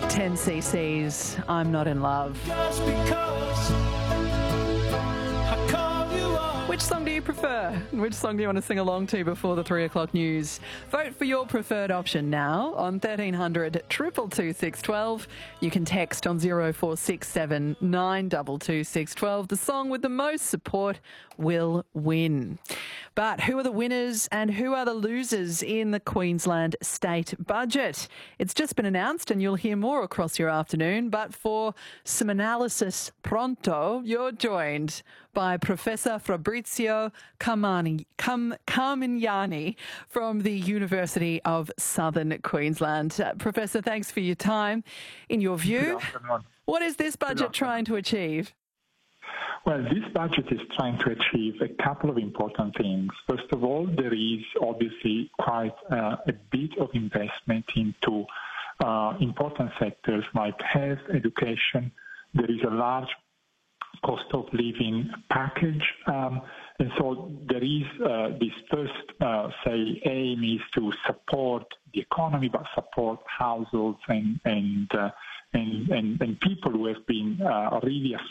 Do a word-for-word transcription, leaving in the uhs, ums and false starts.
ten C C's I'm Not in Love. Just because I call you up. Which song do you prefer? Which song do you want to sing along to before the three o'clock news? Vote for your preferred option now on thirteen hundred, two two two, six one two. You can text on zero four six seven, nine two two, six one two. The song with the most support will win. But who are the winners and who are the losers in the Queensland state budget? It's just been announced and you'll hear more across your afternoon. But for some analysis pronto, you're joined by Professor Fabrizio Carmani, Cam, Carmignani from the University of Southern Queensland. Uh, Professor, thanks for your time. In your view, what is this budget trying to achieve? Well, this budget is trying to achieve a couple of important things. First of all, there is obviously quite uh, a bit of investment into uh, important sectors like health, education. There is a large cost of living package. Um, and so there is uh, this first, uh, say, aim is to support the economy, but support households and, and, uh, and, and, and people who have been uh, really affected